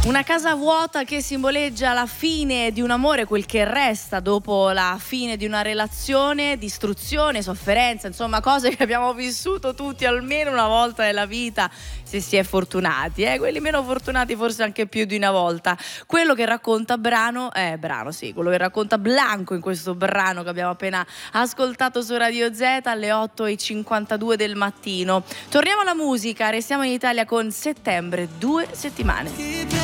Una casa vuota che simboleggia la fine di un amore, quel che resta dopo la fine di una relazione, distruzione, sofferenza, insomma cose che abbiamo vissuto tutti almeno una volta nella vita, se si è fortunati, quelli meno fortunati forse anche più di una volta. Quello che racconta quello che racconta Blanco in questo brano che abbiamo appena ascoltato su Radio Z alle 8:52 del mattino. Torniamo alla musica, restiamo in Italia con Settembre, 2 settimane.